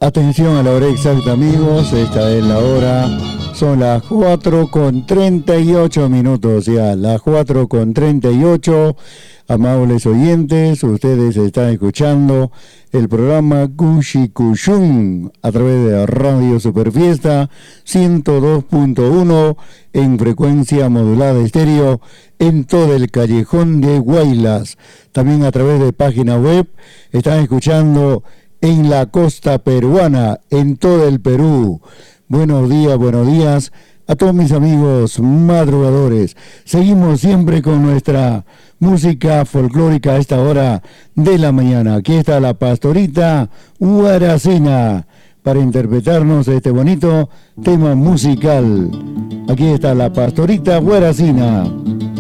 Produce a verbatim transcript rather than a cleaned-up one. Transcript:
Atención a la hora exacta, amigos, esta es la hora, son las cuatro con treinta y ocho minutos ya, las cuatro con treinta y ocho, amables oyentes, ustedes están escuchando el programa Cuchicuchún a través de Radio Superfiesta ciento dos punto uno en frecuencia modulada estéreo en todo el callejón de Huaylas, también a través de página web, están escuchando en la costa peruana, en todo el Perú. Buenos días, buenos días a todos mis amigos madrugadores. Seguimos siempre con nuestra música folclórica a esta hora de la mañana. Aquí está la pastorita Guaracina para interpretarnos este bonito tema musical. Aquí está la pastorita Guaracina.